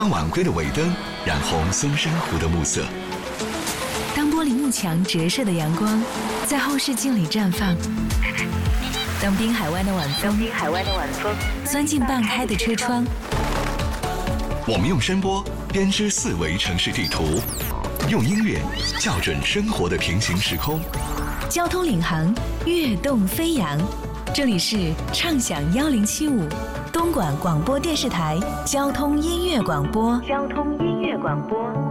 当晚归的尾灯染红松山湖的暮色， 当玻璃幕墙折射的阳光在后视镜里绽放，当滨海湾的晚风钻进半开的车窗， 我们用声波编织四维城市地图，用音乐校准生活的平行时空。 交通领航，跃动飞扬。这里是畅享1075东莞广播电视台交通音乐广播。